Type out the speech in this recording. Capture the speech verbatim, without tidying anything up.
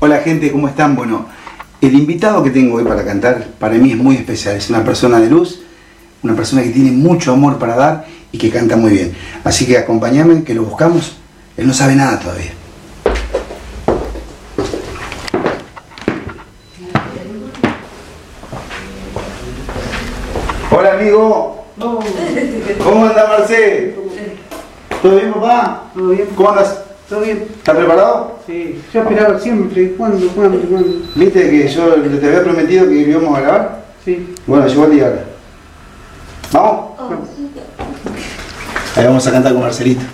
Hola gente, ¿cómo están? Bueno, el invitado que tengo hoy para cantar para mí es muy especial. Es una persona de luz, una persona que tiene mucho amor para dar y que canta muy bien. Así que acompáñame, que lo buscamos. Él no sabe nada todavía. Hola amigo. Oh. ¿Cómo anda Marcel? ¿Todo bien, papá? Todo bien. ¿Cómo andas? ¿Todo bien? ¿Estás preparado? Sí. Yo esperaba siempre. ¿Cuándo? ¿Cuándo? ¿Cuándo? ¿Viste que yo te había prometido que íbamos a grabar? Sí. Bueno, llegó el día ahora. ¿Vamos? Vamos. Ahí vamos a cantar con Marcelito.